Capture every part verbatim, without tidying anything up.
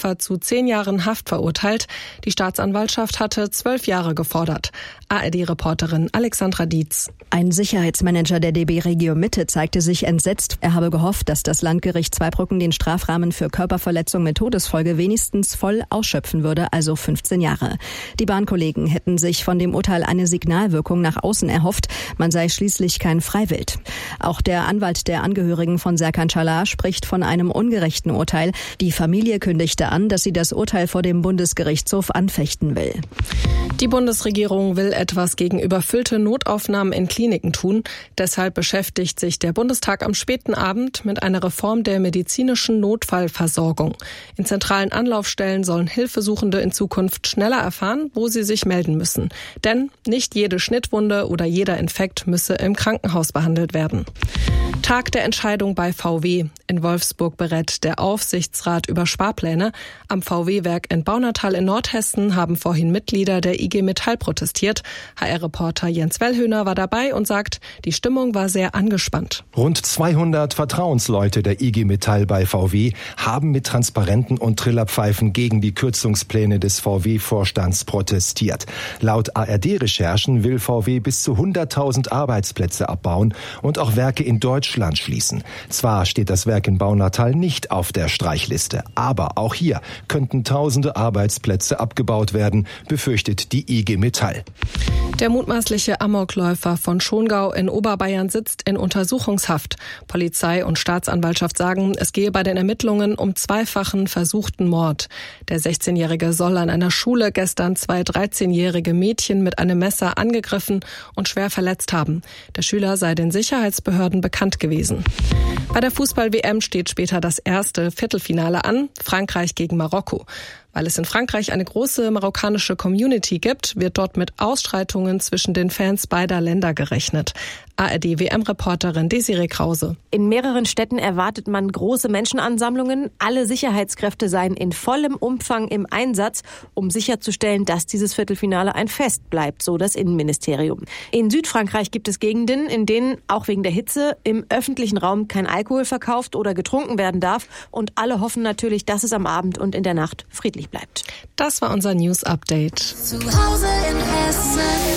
Amokläufer zu zehn Jahren Haft verurteilt. Die Staatsanwaltschaft hatte zwölf Jahre gefordert. A R D-Reporterin Alexandra Dietz. Ein Sicherheitsmanager der D B Regio Mitte zeigte sich entsetzt. Er habe gehofft, dass das Landgericht Zweibrücken den Strafrahmen für Körperverletzung mit Todesfolge wenigstens voll ausschöpfen würde, also fünfzehn Jahre. Die Bahnkollegen hätten sich von dem Urteil eine Signalwirkung nach außen erhofft. Man sei schließlich kein Freiwild. Auch der Anwalt der Angehörigen von Serkan Çalar spricht von einem ungerechten Urteil. Die Familie kündigte an, dass sie das Urteil vor dem Bundesgerichtshof anfechten will. Die Bundesregierung will etwas gegen überfüllte Notaufnahmen in Kliniken tun. Deshalb beschäftigt sich der Bundestag am späten Abend mit einer Reform der medizinischen Notfallversorgung. In zentralen Anlaufstellen sollen Hilfesuchende in Zukunft schneller erfahren, wo sie sich melden müssen. Denn nicht jede Schnittwunde oder jeder Infekt müsse im Krankenhaus behandelt werden. Tag der Entscheidung bei V W. In Wolfsburg berät der Aufsichtsrat über Sparpläne. Am V W-Werk in Baunatal in Nordhessen haben vorhin Mitglieder der I G Metall protestiert. H R-Reporter Jens Wellhöhner war dabei und sagt, die Stimmung war sehr angespannt. Rund zweihundert Vertrauensleute der I G Metall bei V W haben mit Transparenten und Trillerpfeifen gegen die Kürzungspläne des V W-Vorstands protestiert. Laut A R D-Recherchen will V W bis zu hunderttausend Arbeitsplätze abbauen und auch Werke in Deutschland schließen. Zwar steht das Werk in Baunatal nicht auf der Streichliste, aber auch hier könnten tausende Arbeitsplätze abgebaut werden, befürchtet die I G Metall. Der mutmaßliche Amokläufer von Schongau in Oberbayern sitzt in Untersuchungshaft. Polizei und Staatsanwaltschaft sagen, es gehe bei den Ermittlungen um zweifachen versuchten Mord. Der sechzehnjährige soll an einer Schule gestern zwei dreizehnjährige Mädchen mit einem Messer angegriffen und schwer verletzt haben. Der Schüler sei den Sicherheitsbehörden bekannt gewesen. Bei der Fußball-W M steht später das erste Viertelfinale an, Frankreich gegen Marokko. Weil es in Frankreich eine große marokkanische Community gibt, wird dort mit Ausschreitungen zwischen den Fans beider Länder gerechnet. A R D-W M-Reporterin Desiree Krause. In mehreren Städten erwartet man große Menschenansammlungen. Alle Sicherheitskräfte seien in vollem Umfang im Einsatz, um sicherzustellen, dass dieses Viertelfinale ein Fest bleibt, so das Innenministerium. In Südfrankreich gibt es Gegenden, in denen auch wegen der Hitze im öffentlichen Raum kein Alkohol verkauft oder getrunken werden darf. Und alle hoffen natürlich, dass es am Abend und in der Nacht friedlich bleibt. Das war unser News Update. Zu Hause in Hessen.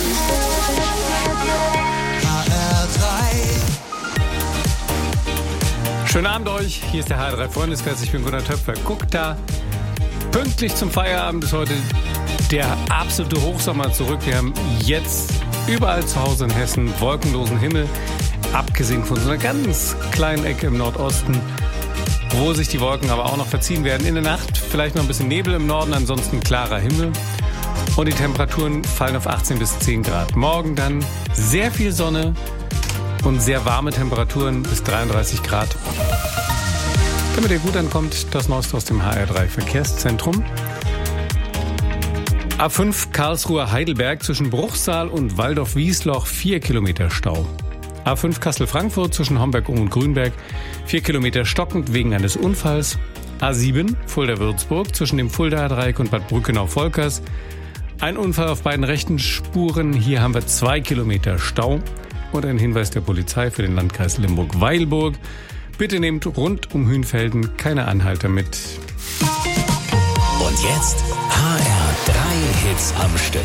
H R drei. Schönen Abend euch, hier ist der H R drei Freundeskreis, ich bin Gunnar Töpfer. Guckt da, pünktlich zum Feierabend ist heute der absolute Hochsommer zurück. Wir haben jetzt überall zu Hause in Hessen wolkenlosen Himmel, abgesehen von so einer ganz kleinen Ecke im Nordosten, wo sich die Wolken aber auch noch verziehen werden. In der Nacht vielleicht noch ein bisschen Nebel im Norden, ansonsten klarer Himmel. Und die Temperaturen fallen auf achtzehn bis zehn Grad. Morgen dann sehr viel Sonne und sehr warme Temperaturen bis dreiunddreißig Grad. Damit ihr gut ankommt, das Neueste aus dem H R drei Verkehrszentrum. A fünf Karlsruhe-Heidelberg zwischen Bruchsal und Waldorf-Wiesloch vier Kilometer Stau. A fünf Kassel-Frankfurt zwischen Homberg und Grünberg vier Kilometer stockend wegen eines Unfalls. A sieben Fulda-Würzburg zwischen dem Fuldaer Dreieck und Bad Brückenau-Volkers. Ein Unfall auf beiden rechten Spuren. Hier haben wir zwei Kilometer Stau. Und ein Hinweis der Polizei für den Landkreis Limburg-Weilburg. Bitte nehmt rund um Hünfelden keine Anhalter mit. Und jetzt H R drei Hits am Stück.